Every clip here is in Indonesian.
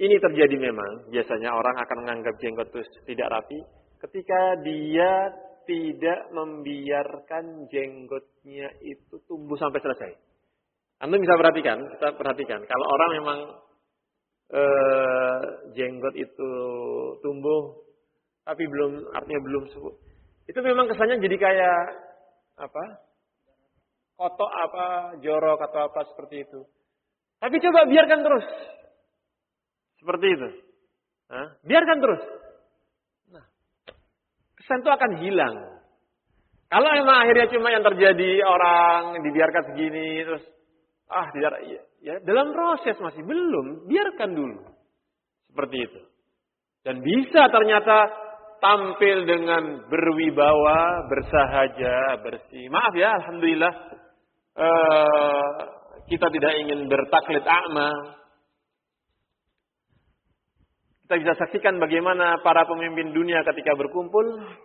ini terjadi memang. Biasanya orang akan menganggap jenggot itu tidak rapi ketika dia tidak membiarkan jenggotnya itu tumbuh sampai selesai. Anda bisa perhatikan, kita perhatikan. Kalau orang memang jenggot itu tumbuh, tapi artinya belum itu memang kesannya jadi kayak kotok jorok atau apa seperti itu. Tapi coba biarkan terus. Seperti itu. Biarkan terus. Nah, kesan itu akan hilang. Kalau emang akhirnya cuma yang terjadi orang dibiarkan segini terus ya dalam proses masih belum, biarkan dulu. Seperti itu. Dan bisa ternyata tampil dengan berwibawa, bersahaja, bersih. Maaf ya, alhamdulillah kita tidak ingin bertaklid a'ma. Kita bisa saksikan bagaimana para pemimpin dunia ketika berkumpul.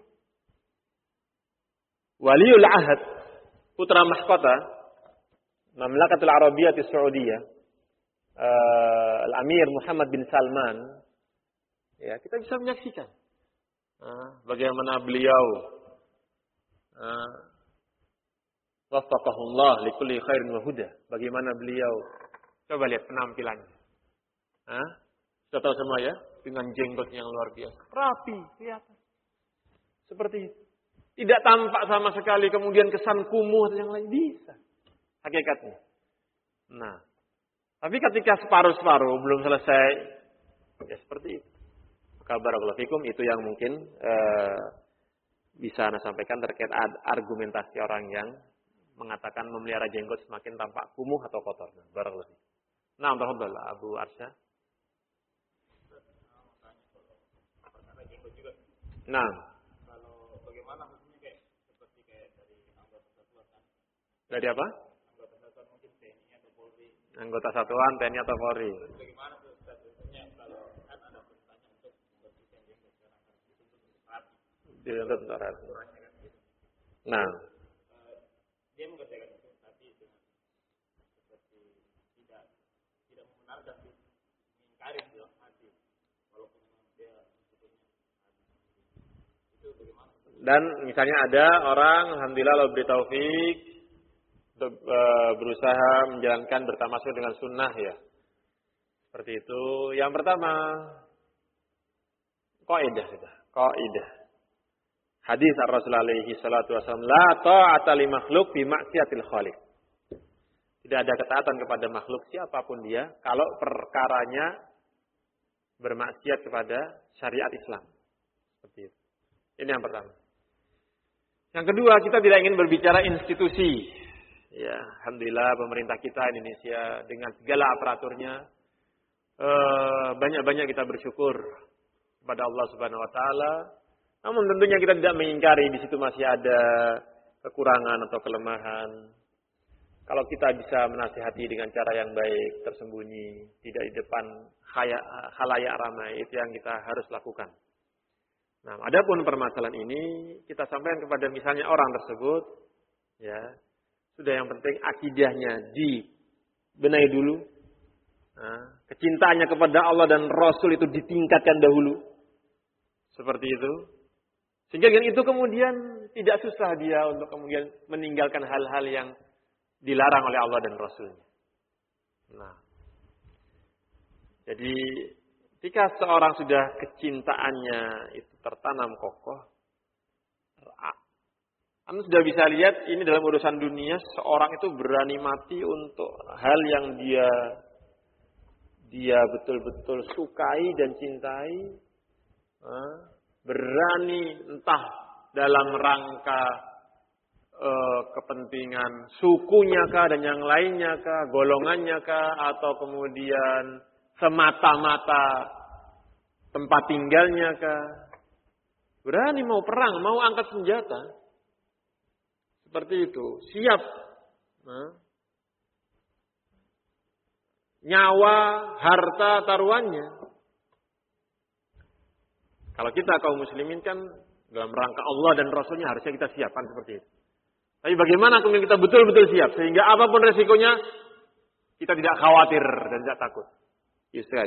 Waliul Ahad, putra mahkota Mamlakatul Arabiyyah Saudiyah, Al-Amir Muhammad bin Salman. Ya, kita bisa menyaksikan bagaimana beliau waffaqahullah likulli khairin wa huda. Bagaimana beliau, coba lihat penampilannya. Sudah tahu semua ya, dengan jenggot yang luar biasa, rapi, kelihatan. Seperti itu. Tidak tampak sama sekali kemudian kesan kumuh atau yang lain, bisa. Hakikatnya. Nah, tapi ketika separuh-separuh belum selesai, ya seperti itu. Barakallahu fikum, itu yang mungkin bisa Anda sampaikan terkait argumentasi orang yang mengatakan memelihara jenggot semakin tampak kumuh atau kotor. Barakallahu fikum. Nah, alhamdulillah Abu Arsya. Nah, kalau bagaimana hukumnya seperti dari anggota satuan kan? Dari apa? Anggota satuan mungkin TNI atau Polri. Anggota satuan TNI atau Polri. Bagaimana tuh statusnya kalau kan ada perintahnya untuk membersihkan jenggot sekarang kan dituntut untuk rapi. Dituntut untuk rapi. Nah, dia mengerjakan itu tapi dengan seperti tidak membenarkan mengingkari dalam hati walaupun dia itu bagaimana? Dan misalnya ada orang, alhamdulillah Allah beri taufik berusaha menjalankan bertamasuk dengan sunnah ya. Seperti itu. Yang pertama, kaidah sudah. Kaidah. Hadis Rasulullah alaihi salatu wasallam, la ta'ata li makhluk bi maksiatil khaliq. Tidak ada ketaatan kepada makhluk siapapun dia kalau perkaranya bermaksiat kepada syariat Islam. Seperti itu. Ini yang pertama. Yang kedua, kita tidak ingin berbicara institusi. Ya, alhamdulillah pemerintah kita Indonesia dengan segala aparaturnya banyak-banyak kita bersyukur kepada Allah Subhanahu wa taala. Namun tentunya kita tidak mengingkari di situ masih ada kekurangan atau kelemahan. Kalau kita bisa menasihati dengan cara yang baik, tersembunyi, tidak di depan khalayak ramai, itu yang kita harus lakukan. Nah, adapun permasalahan ini kita sampaikan kepada misalnya orang tersebut, ya sudah yang penting akidahnya dibenahi dulu, kecintaannya kepada Allah dan Rasul itu ditingkatkan dahulu, seperti itu, sehingga dengan itu kemudian tidak susah dia untuk kemudian meninggalkan hal-hal yang dilarang oleh Allah dan Rasulnya. Nah, jadi ketika seorang sudah kecintaannya itu tertanam kokoh, Anda sudah bisa lihat ini dalam urusan dunia, seorang itu berani mati untuk hal yang dia betul-betul sukai dan cintai, berani entah dalam rangka kepentingan sukunya kah dan yang lainnya kah, golongannya kah, atau kemudian semata-mata tempat tinggalnya kah, berani mau perang, mau angkat senjata, seperti itu, siap nyawa, harta, taruhannya. Kalau kita kaum muslimin kan dalam rangka Allah dan Rasulnya harusnya kita siapkan seperti itu. Tapi bagaimana kemudian kita betul-betul siap sehingga apapun resikonya kita tidak khawatir dan tidak takut. Justru